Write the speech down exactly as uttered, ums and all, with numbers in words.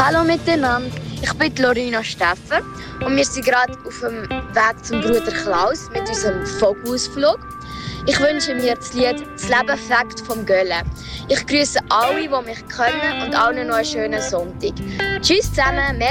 Hallo miteinander, ich bin Lorina Steffer und wir sind gerade auf dem Weg zum Bruder Klaus mit unserem Vogelausflug. Ich wünsche mir das Lied «Das Leben fegt» vom Gölle. Ich grüße alle, die mich kennen und allen noch einen schönen Sonntag. Tschüss zusammen.